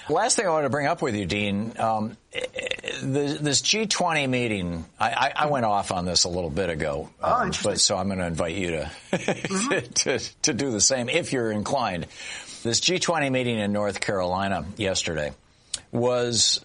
Last thing I want to bring up with you, Dean, this G20 meeting, I went off on this a little bit ago, but so I'm going to invite you to do the same if you're inclined. This G20 meeting in North Carolina yesterday was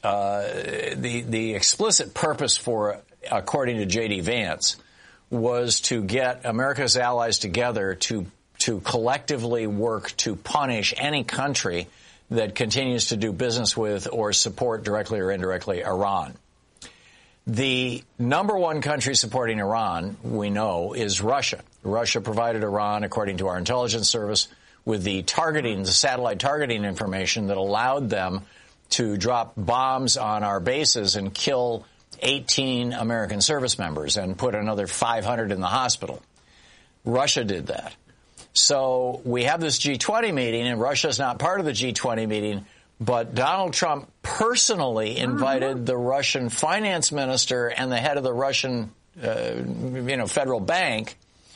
the explicit purpose for, according to J.D. Vance, was to get America's allies together to collectively work to punish any country that continues to do business with or support directly or indirectly Iran. The number one country supporting Iran, we know, is Russia. Russia provided Iran, according to our intelligence service, with the satellite targeting information that allowed them to drop bombs on our bases and kill 18 American service members and put another 500 in the hospital. Russia did that. So we have this G20 meeting, and Russia's not part of the G20 meeting, but Donald Trump personally invited the Russian finance minister and the head of the Russian, federal bank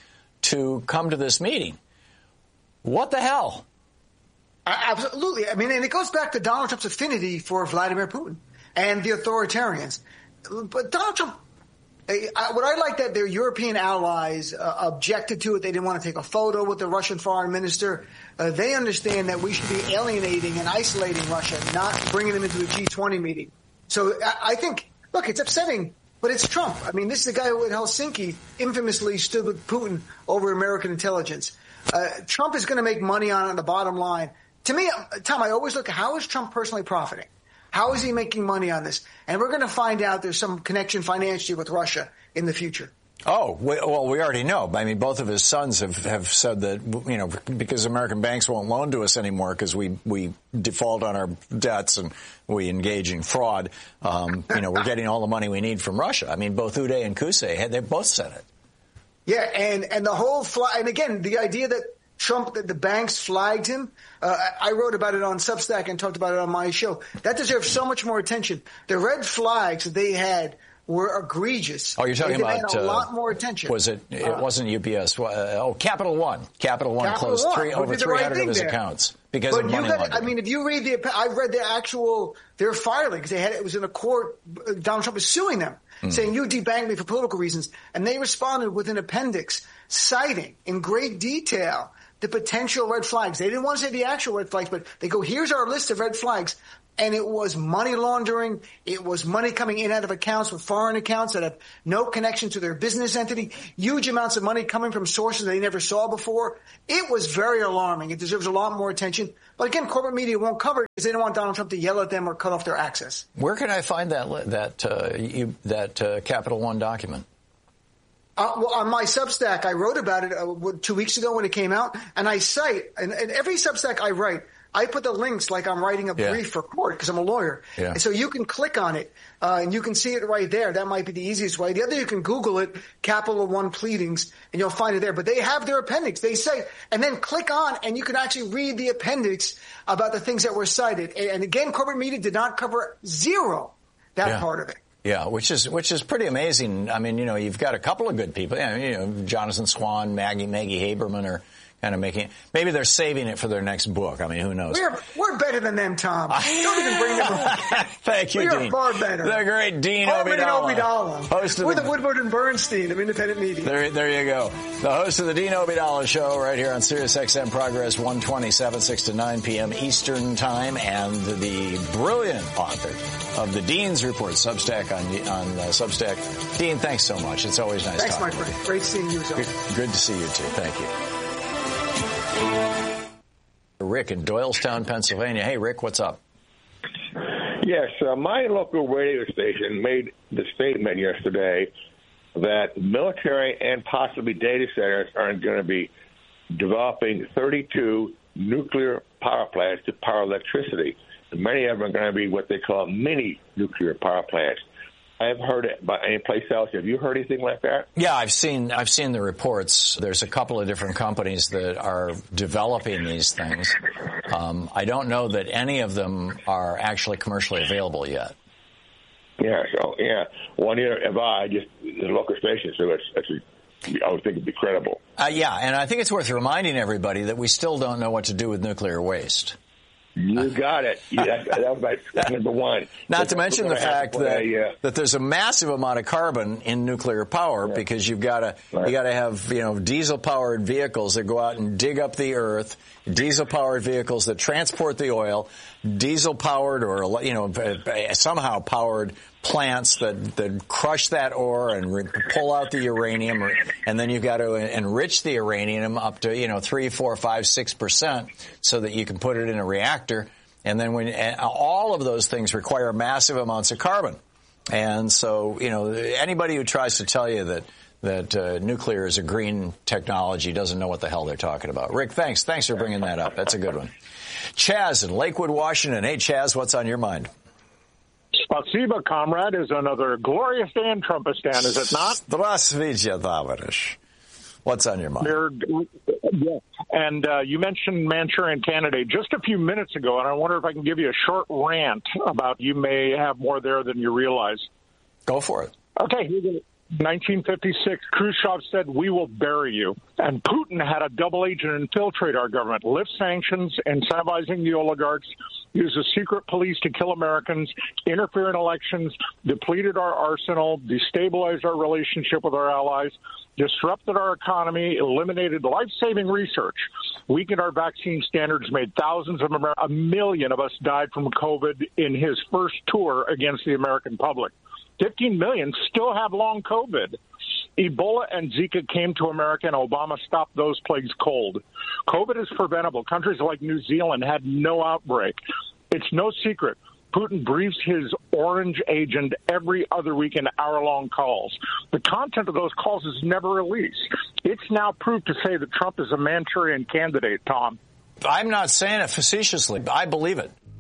to come to this meeting. What the hell? Absolutely. I mean, and it goes back to Donald Trump's affinity for Vladimir Putin and the authoritarians. But Donald Trump, what I like that their European allies objected to it. They didn't want to take a photo with the Russian foreign minister. They understand that we should be alienating and isolating Russia, not bringing them into the G20 meeting. So I think, look, it's upsetting, but it's Trump. I mean, this is the guy who in Helsinki infamously stood with Putin over American intelligence. Trump is going to make money on the bottom line. To me, Tom, I always look at how is Trump personally profiting? How is he making money on this? And we're going to find out there's some connection financially with Russia in the future. Oh, well, we already know. I mean, both of his sons have said that, because American banks won't loan to us anymore because we default on our debts and we engage in fraud. We're getting all the money we need from Russia. I mean, both Uday and Qusay, they both said it. Yeah, and the whole and again, the idea that that the banks flagged him. I wrote about it on Substack and talked about it on my show. That deserves so much more attention. The red flags that they had were egregious. Oh, you're talking about a lot more attention. Was it? It wasn't UPS. Capital One. Capital One closed over 300 of his accounts because of money laundering. I mean, if you read I've read their filings. It was in a court. Donald Trump is suing them, saying you debanked me for political reasons, and they responded with an appendix citing in great detail the potential red flags. They didn't want to say the actual red flags, but they go, here's our list of red flags. And it was money laundering. It was money coming in out of accounts with foreign accounts that have no connection to their business entity. Huge amounts of money coming from sources they never saw before. It was very alarming. It deserves a lot more attention. But again, corporate media won't cover it because they don't want Donald Trump to yell at them or cut off their access. Where can I find that Capital One document? Well, on my Substack, I wrote about it 2 weeks ago when it came out, and I cite, and every Substack I write, I put the links like I'm writing a brief for court because I'm a lawyer. Yeah. And so you can click on it, and you can see it right there. That might be the easiest way. The other, you can Google it, Capital One pleadings, and you'll find it there. But they have their appendix. They say, and then click on, and you can actually read the appendix about the things that were cited. And again, corporate media did not cover that part of it. Yeah, which is pretty amazing. I mean, you've got a couple of good people. Jonathan Swan, Maggie Haberman are kind of making. Maybe they're saving it for their next book. I mean, who knows? We're better than them, Tom. Don't even bring them up. Thank you, Dean. We are far better. The great Dean Obeidallah. We're the Woodward and Bernstein of independent media. There you go. The host of the Dean Obeidallah Show right here on Sirius XM Progress 127, 6 to 9 p.m. Eastern Time, and the brilliant author of the Dean's Report Substack on Substack. Dean, thanks so much. It's always nice talking to you. Thanks, my friend. Great seeing you as always. Good to see you, too. Thank you. Rick in Doylestown, Pennsylvania. Hey, Rick, what's up? Yes, my local radio station made the statement yesterday that military and possibly data centers are going to be developing 32 nuclear power plants to power electricity. And many of them are going to be what they call mini nuclear power plants. I haven't heard it about any place else. Have you heard anything like that? Yeah, I've seen the reports. There's a couple of different companies that are developing these things. I don't know that any of them are actually commercially available yet. Yeah, one year just the local station, so I would think it'd be credible. Yeah, and I think it's worth reminding everybody that we still don't know what to do with nuclear waste. You got it. That was my number one. Not to mention the fact that there's a massive amount of carbon in nuclear power because you've got to have diesel powered vehicles that go out and dig up the earth, diesel powered vehicles that transport the oil, diesel powered or somehow powered plants that crush that ore and pull out the uranium, and then you've got to enrich the uranium up to 3, 4, 5, 6% so that you can put it in a reactor. And then all of those things require massive amounts of carbon. And so anybody who tries to tell you that nuclear is a green technology doesn't know what the hell they're talking about. Rick, thanks for bringing that up. That's a good one. Chaz in Lakewood, Washington. Hey, Chaz, what's on your mind? Spasiba, comrade, is another glorious day in Trumpistan, is it not? Здравствуйте, товарищ. What's on your mind? Yeah. And you mentioned Manchurian Candidate just a few minutes ago, and I wonder if I can give you a short rant about you may have more there than you realize. Go for it. Okay, here we go. 1956, Khrushchev said, "We will bury you." And Putin had a double agent infiltrate our government, lift sanctions, incentivizing the oligarchs, use a secret police to kill Americans, interfere in elections, depleted our arsenal, destabilized our relationship with our allies, disrupted our economy, eliminated life-saving research, weakened our vaccine standards, made thousands of Americans, 1 million of us died from COVID in his first tour against the American public. 15 million still have long COVID. Ebola and Zika came to America, and Obama stopped those plagues cold. COVID is preventable. Countries like New Zealand had no outbreak. It's no secret. Putin briefs his orange agent every other week in hour-long calls. The content of those calls is never released. It's now proved to say that Trump is a Manchurian Candidate, Tom. I'm not saying it facetiously. I believe it.